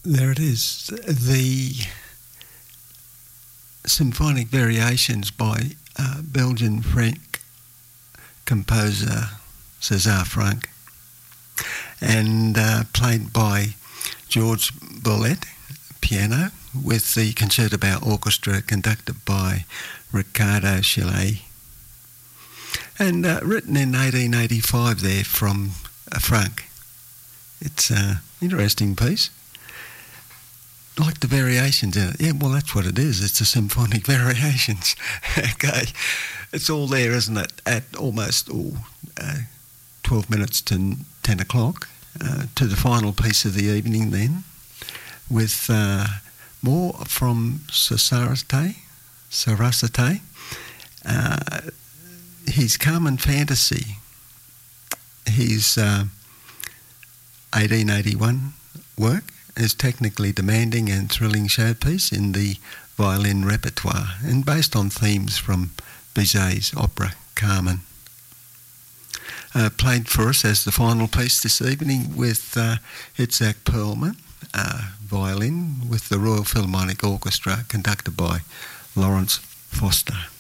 There it is. The symphonic variations by Belgian-French composer César Franck and played by Georges Boulez, piano, with the Concertgebouw Orchestra conducted by Ricardo Chaillet. And written in 1885 there from Franck. It's an interesting piece. Like the variations in it. Yeah, well, that's what it is. It's the symphonic variations. Okay. It's all there, isn't it? At almost 12 minutes to 10 o'clock. To the final piece of the evening then, with more from Sarasate. His Carmen Fantasy. His 1881 work is technically demanding and thrilling showpiece in the violin repertoire and based on themes from Bizet's opera Carmen. Played for us as the final piece this evening with Itzhak Perlman, violin, with the Royal Philharmonic Orchestra conducted by Lawrence Foster.